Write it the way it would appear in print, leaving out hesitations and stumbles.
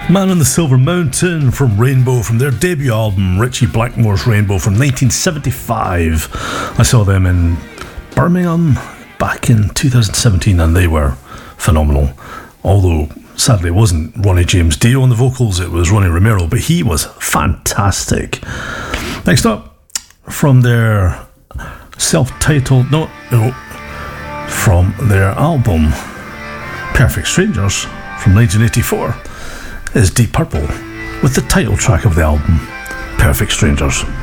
Man on the Silver Mountain from Rainbow, from their debut album, Richie Blackmore's Rainbow from 1975. I saw them in Birmingham back in 2017 and they were phenomenal. Although, sadly, it wasn't Ronnie James Dio on the vocals, it was Ronnie Romero, but he was fantastic. Next up, from their self-titled, from their album, Perfect Strangers from 1984. Is Deep Purple with the title track of the album, Perfect Strangers.